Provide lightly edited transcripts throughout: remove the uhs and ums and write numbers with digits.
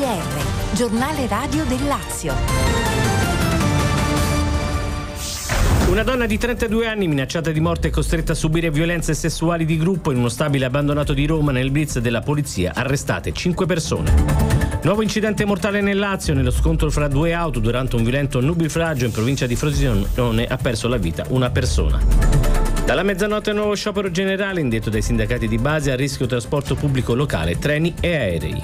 TGR, giornale radio del Lazio. Una donna di 32 anni minacciata di morte e costretta a subire violenze sessuali di gruppo in uno stabile abbandonato di Roma. Nel blitz della polizia arrestate 5 persone. Nuovo incidente mortale nel Lazio. Nello scontro fra due auto durante un violento nubifragio in provincia di Frosinone ha perso la vita una persona. Dalla mezzanotte nuovo sciopero generale indetto dai sindacati di base, a rischio trasporto pubblico locale, treni e aerei.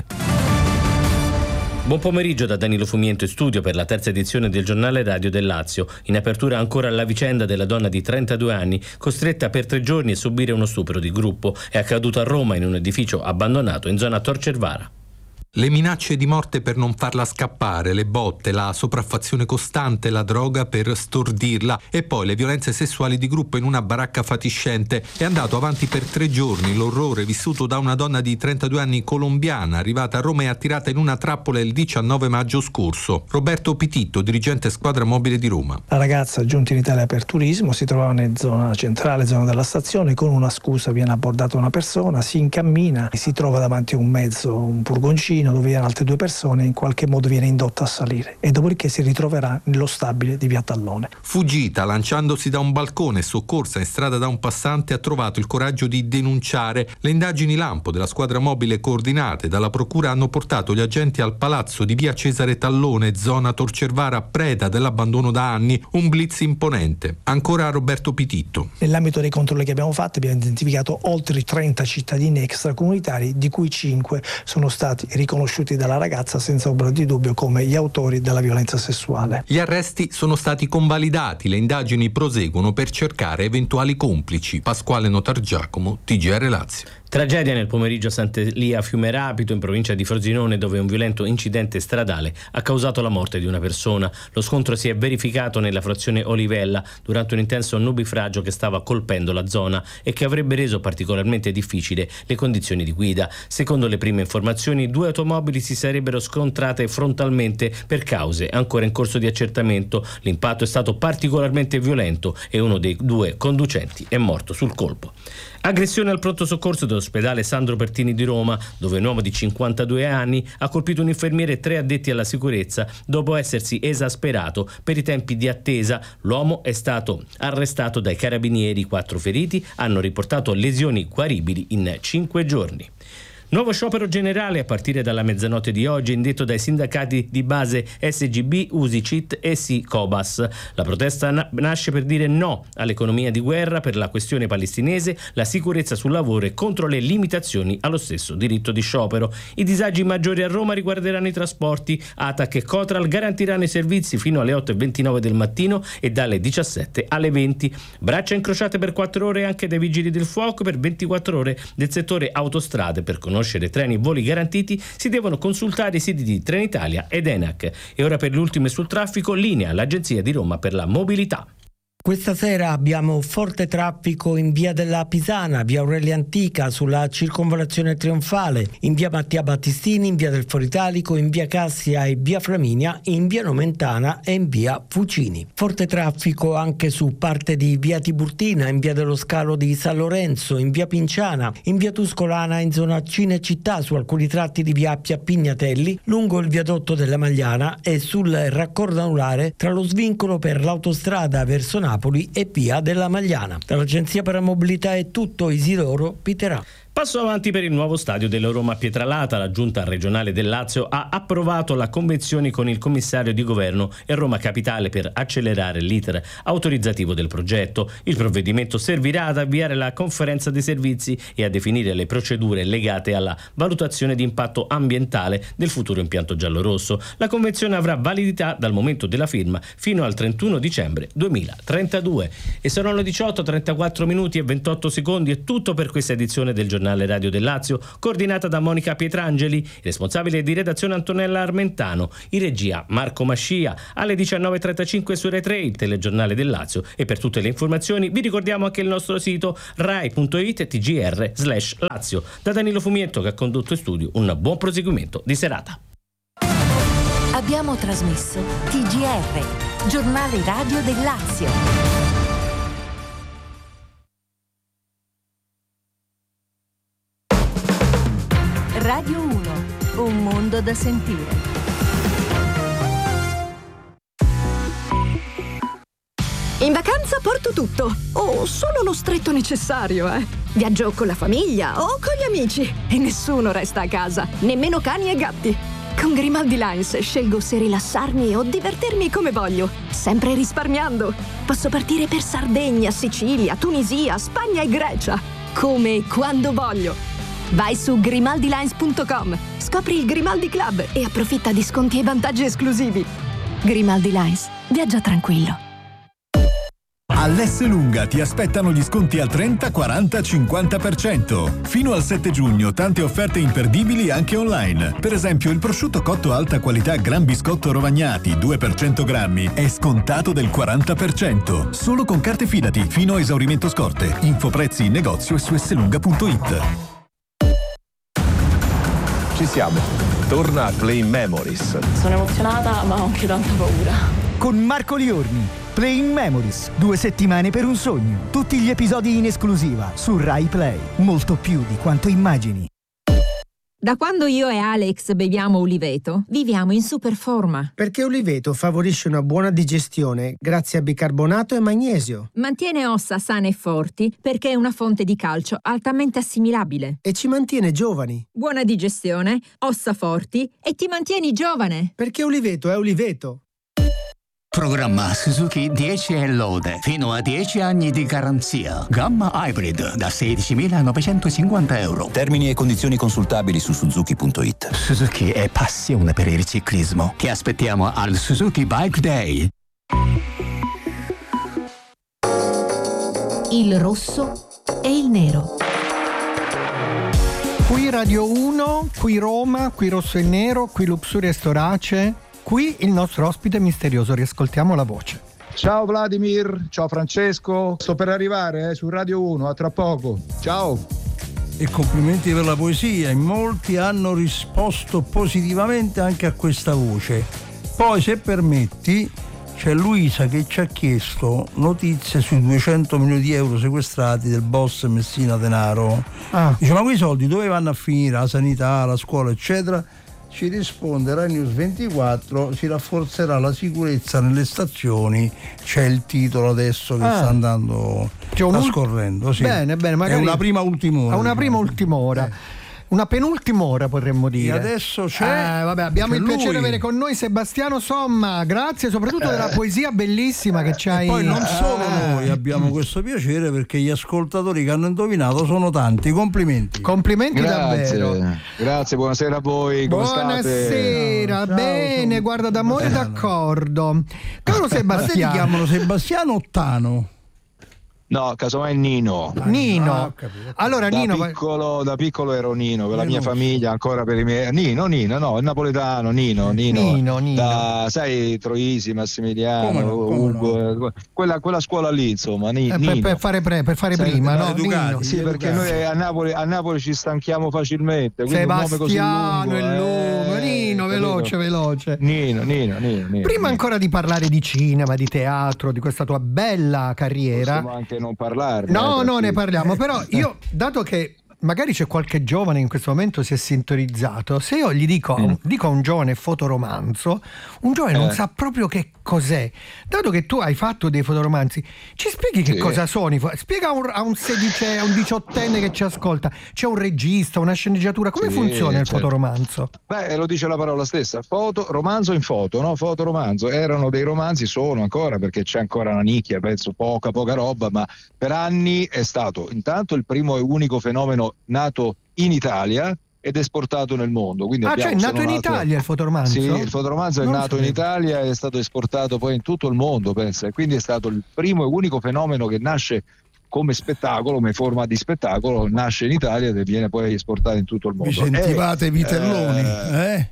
Buon pomeriggio da Danilo Fumiento in studio per la terza edizione del giornale radio del Lazio. In apertura ancora la vicenda della donna di 32 anni costretta per 3 giorni a subire uno stupro di gruppo. È accaduto a Roma in un edificio abbandonato in zona Tor Cervara. Le minacce di morte per non farla scappare, le botte, la sopraffazione costante, la droga per stordirla e poi le violenze sessuali di gruppo in una baracca fatiscente. È andato avanti per 3 giorni l'orrore vissuto da una donna di 32 anni colombiana arrivata a Roma e attirata in una trappola il 19 maggio scorso. Roberto Pititto, dirigente squadra mobile di Roma. La ragazza, giunta in Italia per turismo, si trovava in zona centrale, zona della stazione. Con una scusa viene abbordata una persona, si incammina, si trova davanti a un mezzo, un furgoncino dove erano altre 2 persone e in qualche modo viene indotta a salire e dopodiché si ritroverà nello stabile di via Tallone. Fuggita, lanciandosi da un balcone e soccorsa in strada da un passante, ha trovato il coraggio di denunciare. Le indagini lampo della squadra mobile coordinate dalla procura hanno portato gli agenti al palazzo di via Cesare Tallone, zona Tor Cervara, preda dell'abbandono da anni, un blitz imponente. Ancora Roberto Pititto. Nell'ambito dei controlli che abbiamo fatto abbiamo identificato oltre 30 cittadini extracomunitari, di cui 5 sono stati riconosciuti dalla ragazza senza ombra di dubbio come gli autori della violenza sessuale. Gli arresti sono stati convalidati, le indagini proseguono per cercare eventuali complici. Pasquale Notargiacomo, TGR Lazio. Tragedia nel pomeriggio a Sant'Elia Fiume Rapido in provincia di Frosinone, dove un violento incidente stradale ha causato la morte di una persona. Lo scontro si è verificato nella frazione Olivella durante un intenso nubifragio che stava colpendo la zona e che avrebbe reso particolarmente difficile le condizioni di guida. Secondo le prime informazioni, 2 automobili si sarebbero scontrate frontalmente per cause ancora in corso di accertamento. L'impatto è stato particolarmente violento e uno dei 2 conducenti è morto sul colpo. Aggressione al pronto soccorso dell'ospedale Sandro Pertini di Roma, dove un uomo di 52 anni ha colpito un infermiere e 3 addetti alla sicurezza dopo essersi esasperato per i tempi di attesa. L'uomo è stato arrestato dai carabinieri, 4 feriti hanno riportato lesioni guaribili in 5 giorni. Nuovo sciopero generale a partire dalla mezzanotte di oggi, indetto dai sindacati di base SGB, USICIT e SICOBAS. La protesta nasce per dire no all'economia di guerra, per la questione palestinese, la sicurezza sul lavoro e contro le limitazioni allo stesso diritto di sciopero. I disagi maggiori a Roma riguarderanno i trasporti. ATAC e Cotral garantiranno i servizi fino alle 8:29 del mattino e dalle 17 alle 20. Braccia incrociate per 4 ore anche dai vigili del fuoco per 24 ore del settore autostrade. Per conoscere treni e voli garantiti si devono consultare i siti di Trenitalia ed ENAC. E ora per le ultime sul traffico, linea l'Agenzia di Roma per la mobilità. Questa sera abbiamo forte traffico in via della Pisana, via Aurelia Antica, sulla circonvallazione trionfale, in via Mattia Battistini, in via del Foro Italico, in via Cassia e via Flaminia, in via Nomentana e in via Fucini. Forte traffico anche su parte di via Tiburtina, in via dello Scalo di San Lorenzo, in via Pinciana, in via Tuscolana, in zona Cinecittà, su alcuni tratti di via Appia Pignatelli, lungo il viadotto della Magliana e sul raccordo anulare tra lo svincolo per l'autostrada verso Napoli e via della Magliana. Dall'Agenzia per la Mobilità è tutto. Isidoro Piterà. Passo avanti per il nuovo stadio della Roma Pietralata. La Giunta regionale del Lazio ha approvato la convenzione con il commissario di governo e Roma Capitale per accelerare l'iter autorizzativo del progetto. Il provvedimento servirà ad avviare la conferenza dei servizi e a definire le procedure legate alla valutazione di impatto ambientale del futuro impianto giallorosso. La convenzione avrà validità dal momento della firma fino al 31 dicembre 2032. E saranno 18:34 minuti e 28 secondi. È tutto per questa edizione del giornale radio del Lazio, coordinata da Monica Pietrangeli, responsabile di redazione Antonella Armentano, in regia Marco Mascia. Alle 19:35 su Rai 3 il telegiornale del Lazio, e per tutte le informazioni vi ricordiamo anche il nostro sito rai.it /Lazio. Da Danilo Fumiento, che ha condotto in studio, un buon proseguimento di serata. Abbiamo trasmesso TGR, giornale radio del Lazio. Radio 1 un mondo da sentire. In vacanza porto tutto, o solo lo stretto necessario, Viaggio con la famiglia o con gli amici e nessuno resta a casa, nemmeno cani e gatti. Con Grimaldi Lines scelgo se rilassarmi o divertirmi come voglio, sempre risparmiando. Posso partire per Sardegna, Sicilia, Tunisia, Spagna e Grecia, come e quando voglio. Vai su grimaldilines.com, scopri il Grimaldi Club e approfitta di sconti e vantaggi esclusivi. Grimaldi Lines, viaggia tranquillo. All'Esselunga ti aspettano gli sconti al 30, 40, 50%. Fino al 7 giugno tante offerte imperdibili anche online. Per esempio il prosciutto cotto alta qualità Gran Biscotto Rovagnati 2 per 100 grammi è scontato del 40%. Solo con carte Fidati fino a esaurimento scorte. Info prezzi in negozio e su esselunga.it. Ci siamo. Torna a Playing Memories. Sono emozionata ma ho anche tanta paura. Con Marco Liorni, Playing Memories, 2 settimane per un sogno. Tutti gli episodi in esclusiva su Rai Play. Molto più di quanto immagini. Da quando io e Alex beviamo Uliveto, viviamo in super forma. Perché Uliveto favorisce una buona digestione grazie a bicarbonato e magnesio. Mantiene ossa sane e forti perché è una fonte di calcio altamente assimilabile. E ci mantiene giovani. Buona digestione, ossa forti e ti mantieni giovane. Perché Uliveto è Uliveto. Programma Suzuki 10 e lode, fino a 10 anni di garanzia. Gamma Hybrid da 16.950 euro. Termini e condizioni consultabili su Suzuki.it. Suzuki è passione per il ciclismo. Ti aspettiamo al Suzuki Bike Day. Il rosso e il nero. Qui Radio 1, qui Roma, qui Rosso e Nero, qui Luxuria e Storace. Qui il nostro ospite misterioso, riascoltiamo la voce. Ciao Vladimir, ciao Francesco, sto per arrivare su Radio 1, a tra poco, ciao. E complimenti per la poesia, in molti hanno risposto positivamente anche a questa voce. Poi se permetti c'è Luisa che ci ha chiesto notizie sui 200 milioni di euro sequestrati del boss Messina Denaro. Dice, ma quei soldi dove vanno a finire? La sanità, la scuola eccetera? Ci risponde Rai News 24, si rafforzerà la sicurezza nelle stazioni, c'è il titolo adesso che sta andando, sta scorrendo. Sì. Bene, magari è una prima ultima ora. Una prima ultima ora. Una penultima ora potremmo dire. E adesso c'è. Abbiamo c'è il piacere di lui. avere con noi Sebastiano Somma. Grazie soprattutto della poesia bellissima che ci hai. E poi non solo noi abbiamo questo piacere perché gli ascoltatori che hanno indovinato sono tanti. Complimenti. Complimenti davvero. Grazie, buonasera a voi. Come buonasera, state? bene, guarda d'amore d'accordo. Caro Sebastiano. Ma te ti chiamano Sebastiano o Tano? No, casomai Nino. Nino. Allora Nino da piccolo ero Nino, per la mia famiglia, ancora per i miei. Nino, no, il napoletano, Nino. Da, sai, Troisi, Massimiliano, Ugo, quella scuola lì, insomma, Nino. Per fare prima, no? Nino. Sì, perché noi a Napoli ci stanchiamo facilmente. Sebastiano, il nome, Nino, veloce. Nino. Prima ancora di parlare di cinema, di teatro, di questa tua bella carriera. Possiamo anche non parlarne. No, ne parliamo, però io, dato che magari c'è qualche giovane in questo momento si è sintonizzato, se io gli dico a un giovane fotoromanzo, un giovane non sa proprio che cos'è. Dato che tu hai fatto dei fotoromanzi, ci spieghi che cosa sono? Spiega a un 16enne, a un 18enne che ci ascolta, c'è un regista, una sceneggiatura, come funziona il fotoromanzo? Beh, lo dice la parola stessa, romanzo in foto, no? Fotoromanzo, erano dei romanzi, sono ancora, perché c'è ancora una nicchia, penso poca roba, ma per anni è stato intanto il primo e unico fenomeno nato in Italia ed esportato nel mondo. Quindi cioè è nato in Italia il fotoromanzo? Sì, il fotoromanzo è nato in Italia e è stato esportato poi in tutto il mondo, pensa, e quindi è stato il primo e unico fenomeno che nasce come spettacolo, come forma di spettacolo, nasce in Italia e viene poi esportato in tutto il mondo. Vi sentivate vitelloni?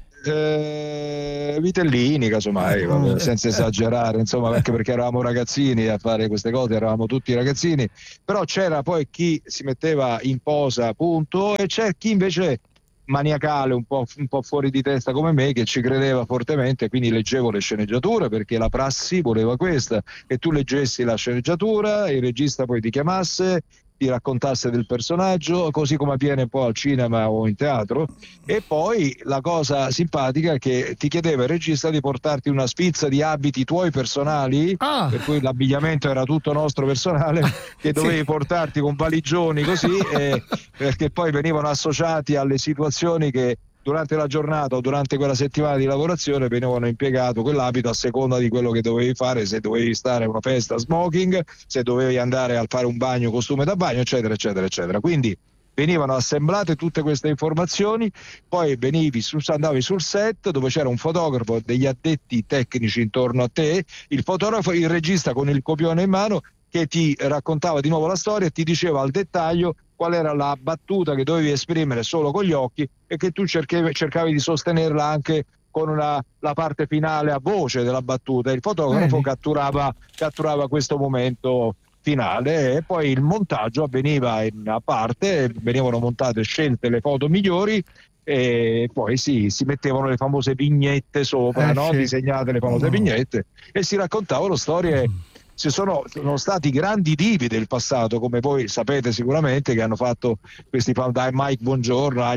Vitellini, casomai, senza esagerare, insomma, anche perché eravamo ragazzini a fare queste cose, eravamo tutti ragazzini, però c'era poi chi si metteva in posa, appunto, e c'è chi invece maniacale, un po' fuori di testa come me, che ci credeva fortemente, quindi leggevo le sceneggiature perché la prassi voleva questa, che tu leggessi la sceneggiatura, il regista poi ti chiamasse, ti raccontasse del personaggio, così come avviene un po' al cinema o in teatro. E poi la cosa simpatica è che ti chiedeva il regista di portarti una spizza di abiti tuoi personali, per cui l'abbigliamento era tutto nostro personale, che dovevi portarti con valigioni così, perché poi venivano associati alle situazioni che durante la giornata o durante quella settimana di lavorazione venivano impiegato quell'abito a seconda di quello che dovevi fare, se dovevi stare a una festa smoking, se dovevi andare a fare un bagno costume da bagno, eccetera eccetera eccetera. Quindi venivano assemblate tutte queste informazioni, poi andavi sul set dove c'era un fotografo, degli addetti tecnici intorno a te, il fotografo, il regista con il copione in mano che ti raccontava di nuovo la storia e ti diceva al dettaglio qual era la battuta che dovevi esprimere solo con gli occhi e che tu cercavi di sostenerla anche con la parte finale a voce della battuta. Il fotografo catturava questo momento finale e poi il montaggio avveniva a parte, venivano scelte le foto migliori e poi si mettevano le famose vignette sopra, no? Disegnate le famose vignette e si raccontavano storie. Ci sono stati grandi divi del passato, come voi sapete sicuramente, che hanno fatto questi, da Mike Bongiorno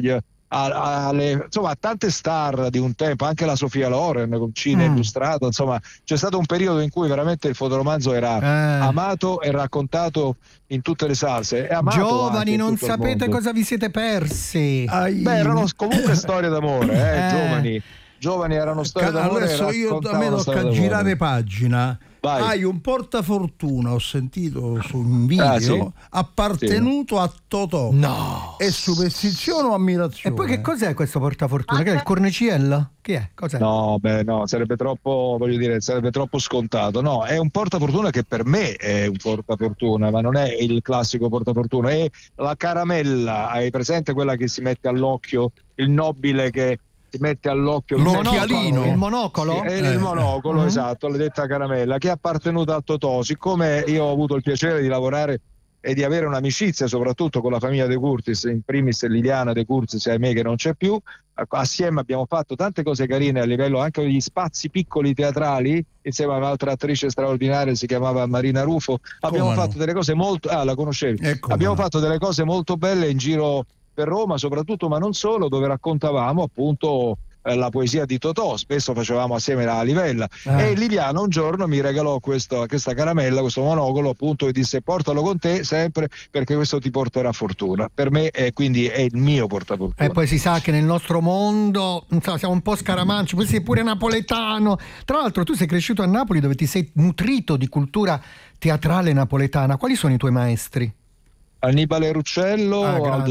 insomma a tante star di un tempo, anche la Sofia Loren con Cine Illustrato, insomma c'è stato un periodo in cui veramente il fotoromanzo era amato e raccontato in tutte le salse. Giovani, non sapete cosa vi siete persi. Erano comunque storie d'amore, giovani erano storie d'amore. Adesso io a me tocca girare pagina. Vai. Hai un portafortuna, ho sentito su un video, appartenuto a Totò. No! È superstizione o ammirazione? E poi che cos'è questo portafortuna? Che è il corniciello? Chi è? Cos'è? No, sarebbe troppo, sarebbe troppo scontato. No, è un portafortuna che per me è un portafortuna, ma non è il classico portafortuna, è la caramella. Hai presente quella che si mette all'occhio, il nobile che si mette all'occhio il monocolo? Sì, il monocolo, esatto, la detta caramella, che è appartenuta a Totò. Siccome io ho avuto il piacere di lavorare e di avere un'amicizia soprattutto con la famiglia De Curtis, in primis Liliana De Curtis, ahimè che non c'è più, assieme abbiamo fatto tante cose carine a livello anche degli spazi piccoli teatrali, insieme a un'altra attrice straordinaria, si chiamava Marina Rufo. Abbiamo fatto delle cose molto... la conoscevi? Abbiamo fatto delle cose molto belle in giro per Roma soprattutto, ma non solo, dove raccontavamo appunto la poesia di Totò, spesso facevamo assieme la Livella e Liliana un giorno mi regalò questa caramella, questo monocolo appunto, e disse portalo con te sempre perché questo ti porterà fortuna. Per me quindi è il mio portafortuna. E poi si sa che nel nostro mondo siamo un po' scaramanci, poi sei pure napoletano. Tra l'altro tu sei cresciuto a Napoli dove ti sei nutrito di cultura teatrale napoletana. Quali sono i tuoi maestri? Annibale Ruccello, Aldo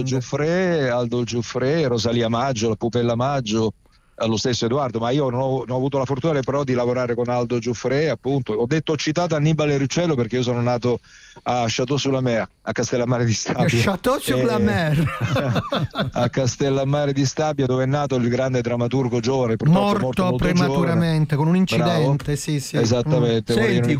Giuffre, Rosalia Maggio, la Pupella Maggio, lo stesso Edoardo, ma io non ho avuto la fortuna però di lavorare con Aldo Giuffre, appunto. Ho citato Annibale Ruccello perché io sono nato a Château-sur-la-Mer, a Castellammare di Stabia. Château-sur-la-Mer. A Castellammare di Stabia, dove è nato il grande drammaturgo giovane, morto prematuramente giovane, con un incidente. Bravo. Sì. Esattamente. Senti,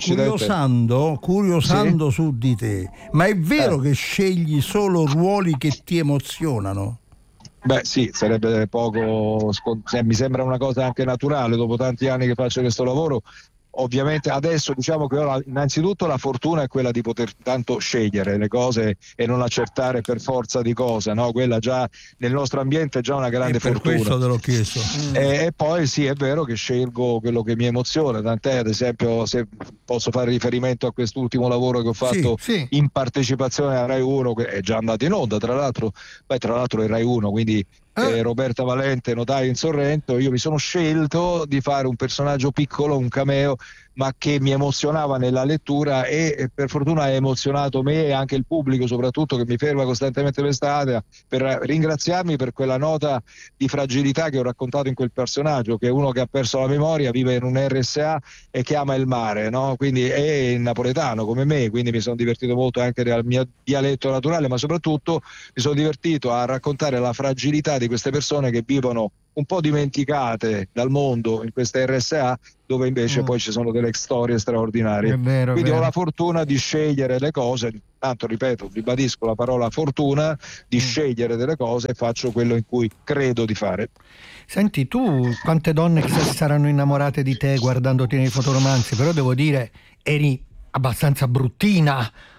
curiosando su di te, ma è vero che scegli solo ruoli che ti emozionano? Beh sì, sarebbe poco, mi sembra una cosa anche naturale dopo tanti anni che faccio questo lavoro. Ovviamente adesso diciamo che innanzitutto la fortuna è quella di poter tanto scegliere le cose e non accertare per forza di cosa, no? Quella già nel nostro ambiente è già una grande fortuna. Per questo te l'ho chiesto. E poi sì, è vero che scelgo quello che mi emoziona, tant'è ad esempio, se posso fare riferimento a quest'ultimo lavoro che ho fatto in partecipazione a Rai 1, che è già andato in onda tra l'altro è Rai 1, quindi Roberta Valente, Notaio in Sorrento, io mi sono scelto di fare un personaggio piccolo, un cameo, ma che mi emozionava nella lettura e per fortuna ha emozionato me e anche il pubblico soprattutto, che mi ferma costantemente per strada per ringraziarmi per quella nota di fragilità che ho raccontato in quel personaggio, che è uno che ha perso la memoria, vive in un RSA e che ama il mare, no? Quindi è napoletano come me, quindi mi sono divertito molto anche dal mio dialetto naturale, ma soprattutto mi sono divertito a raccontare la fragilità di queste persone che vivono un po' dimenticate dal mondo in queste RSA, dove invece poi ci sono delle storie straordinarie. Quindi ho la fortuna di scegliere le cose, tanto ripeto, ribadisco la parola fortuna, di scegliere delle cose e faccio quello in cui credo di fare. Senti, tu quante donne che saranno innamorate di te guardandoti nei fotoromanzi, però devo dire eri abbastanza bruttina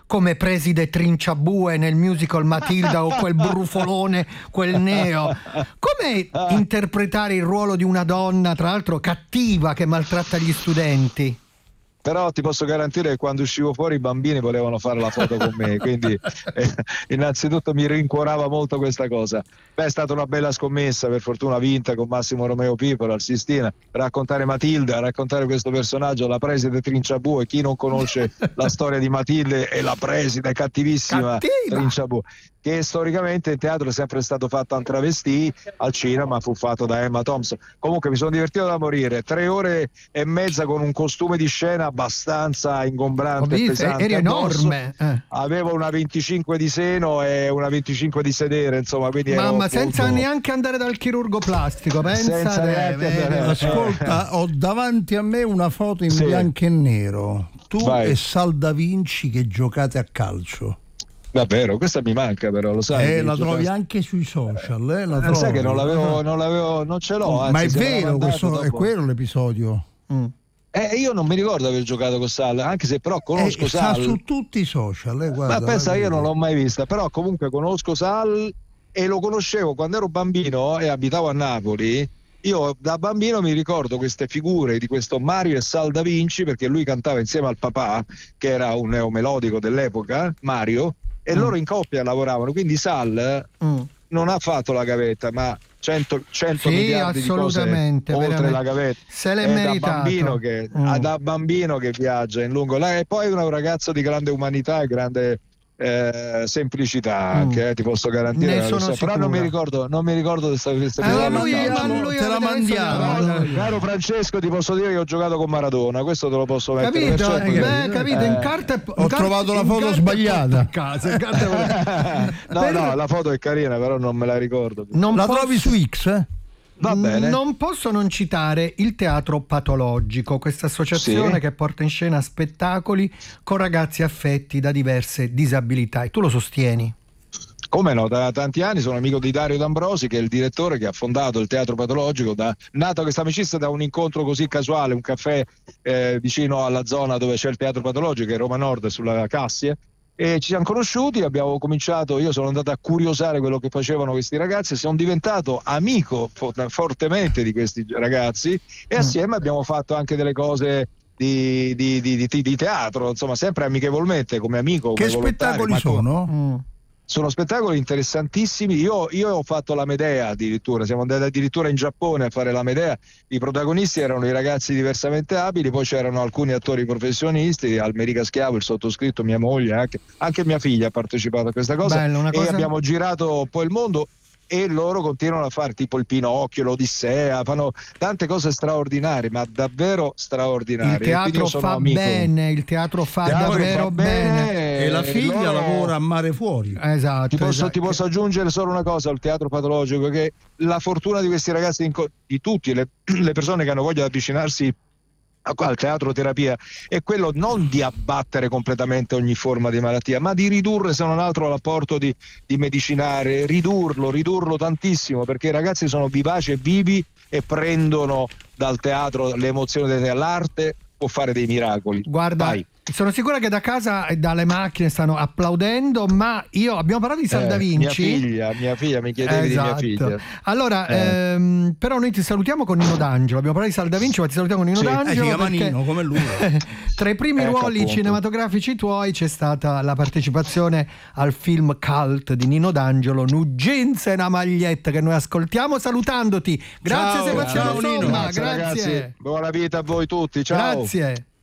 come preside Trinciabue nel musical Matilda o quel brufolone, quel neo. Come interpretare il ruolo di una donna, tra l'altro cattiva, che maltratta gli studenti? Però ti posso garantire che quando uscivo fuori i bambini volevano fare la foto con me, quindi innanzitutto mi rincuorava molto questa cosa. Beh, è stata una bella scommessa, per fortuna vinta con Massimo Romeo Pipolo al Sistina. Raccontare Matilda, raccontare questo personaggio, la preside Trinciabue. Chi non conosce la storia di Matilde e la preside cattivissima Trinciabue, che storicamente in teatro è sempre stato fatto in travestì, al cinema fu fatto da Emma Thompson. Comunque mi sono divertito da morire, 3 ore e mezza con un costume di scena abbastanza ingombrante e pesante. Eri enorme. Avevo una 25 di seno e una 25 di sedere, insomma, quindi mamma, senza neanche andare dal chirurgo plastico, pensa. Ascolta, ho davanti a me una foto in bianco e nero, tu e Sal Da Vinci che giocate a calcio. Davvero, questa mi manca, però lo sai. La trovi anche sui social, la sai che non ce l'ho. Anzi, ma è vero, è quello l'episodio. Io non mi ricordo aver giocato con Sal, anche se però conosco Sal. Sta su tutti i social, guarda. Ma pensa, io non l'ho mai vista, però comunque conosco Sal e lo conoscevo quando ero bambino e abitavo a Napoli. Io da bambino mi ricordo queste figure di questo Mario e Sal Da Vinci, perché lui cantava insieme al papà, che era un neomelodico dell'epoca, Mario, e loro in coppia lavoravano, quindi Sal non ha fatto la gavetta, ma 100 miliardi di cose oltre la gavetta. Se l'è meritato. Da bambino che viaggia in lungo e poi è un ragazzo di grande umanità e grande semplicità anche, ti posso garantire. Però non mi ricordo di questa lui te la mandiamo. Caro Francesco, ti posso dire che ho giocato con Maradona, questo te lo posso mettere. Capito? In carta ho trovato la foto sbagliata. No, la foto è carina, però non me la ricordo. La trovi su X? Va bene. Non posso non citare il Teatro Patologico, questa associazione che porta in scena spettacoli con ragazzi affetti da diverse disabilità, e tu lo sostieni. Come no, da tanti anni sono amico di Dario D'Ambrosi, che è il direttore che ha fondato il Teatro Patologico. Nato questa amicizia da un incontro così casuale, un caffè vicino alla zona dove c'è il Teatro Patologico, che è Roma Nord, sulla Cassia. E ci siamo conosciuti, abbiamo cominciato, io sono andato a curiosare quello che facevano questi ragazzi, sono diventato amico fortemente di questi ragazzi e assieme abbiamo fatto anche delle cose di teatro, insomma, sempre amichevolmente, come amico. Che come spettacoli sono? Sono spettacoli interessantissimi. Io ho fatto la Medea, addirittura siamo andati addirittura in Giappone a fare la Medea. I protagonisti erano i ragazzi diversamente abili, poi c'erano alcuni attori professionisti, Almerica Schiavo, il sottoscritto, mia moglie, anche mia figlia ha partecipato a questa cosa. Bello, e abbiamo girato un po' il mondo e loro continuano a fare tipo il Pinocchio, l'Odissea, fanno tante cose straordinarie, ma davvero straordinarie. Il teatro fa bene, il teatro fa davvero bene. E la figlia lavora a Mare Fuori. Esatto. Ti posso aggiungere solo una cosa al Teatro Patologico, che la fortuna di questi ragazzi, di tutte le persone che hanno voglia di avvicinarsi al teatro terapia, è quello non di abbattere completamente ogni forma di malattia, ma di ridurre, se non altro, l'apporto di medicinare, ridurlo tantissimo, perché i ragazzi sono vivaci e vivi e prendono dal teatro le emozioni dell'arte, può fare dei miracoli. Guarda, vai. Sono sicura che da casa e dalle macchine stanno applaudendo, ma abbiamo parlato di Sal Da Vinci. Mia figlia mi chiedevi di mia figlia. Allora, però noi ti salutiamo con Nino D'Angelo. Abbiamo parlato di Sal Da Vinci, ma ti salutiamo con Nino D'Angelo. Si chiama Nino, come lui. Tra i primi ruoli cinematografici tuoi c'è stata la partecipazione al film cult di Nino D'Angelo, Nuggenza e una maglietta, che noi ascoltiamo salutandoti. Grazie Sebastiano Somma, grazie. Ragazzi, buona vita a voi tutti, ciao. Grazie.